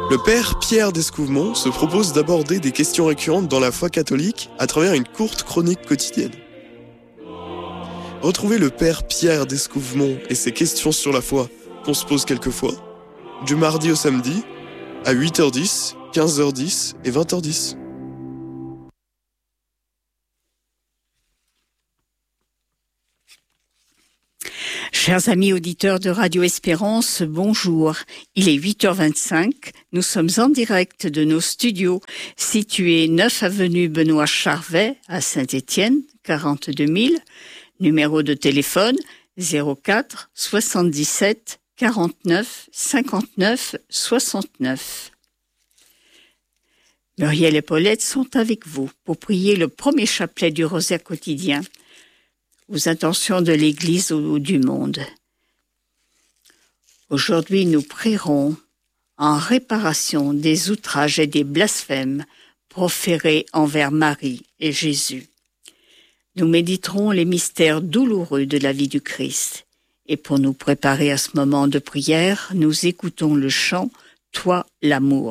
Le père Pierre d'Escouvemont se propose d'aborder des questions récurrentes dans la foi catholique à travers une courte chronique quotidienne. Retrouvez le père Pierre d'Escouvemont et ses questions sur la foi qu'on se pose quelquefois, du mardi au samedi, à 8h10, 15h10 et 20h10. Chers amis auditeurs de Radio Espérance, bonjour. Il est 8h25. Nous sommes en direct de nos studios situés 9 avenue Benoît Charvet à Saint-Étienne, 42 000. Numéro de téléphone 04 77 49 59 69. Muriel et Paulette sont avec vous pour prier le premier chapelet du rosaire quotidien aux intentions de l'Église ou du monde. Aujourd'hui, nous prierons en réparation des outrages et des blasphèmes proférés envers Marie et Jésus. Nous méditerons les mystères douloureux de la vie du Christ. Et pour nous préparer à ce moment de prière, nous écoutons le chant « Toi l'amour ».